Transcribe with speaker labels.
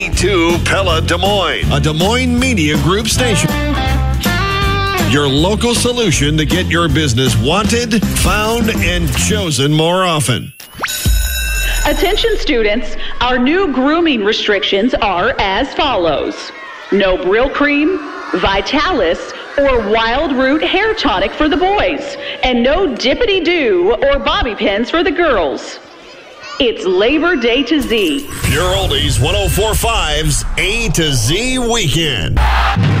Speaker 1: To Pella Des Moines, a Des Moines Media Group station. Your local solution to get your business wanted, found, and chosen more often.
Speaker 2: Attention students, our new grooming restrictions are as follows. No Brill Cream, Vitalis, or Wild Root hair tonic for the boys, and no Dippity-Doo or bobby pins for the girls. It's Labor Day to Z.
Speaker 1: Pure Oldies 104.5's A to Z Weekend.